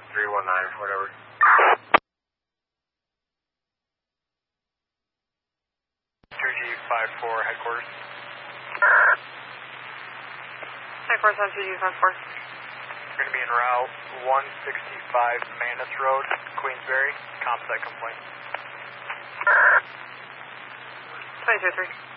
319, whatever. 2G54 headquarters. Headquarters on 2G54. We're going to be en route 165 Manus Road, Queensbury. Comp site complaint. 22-3.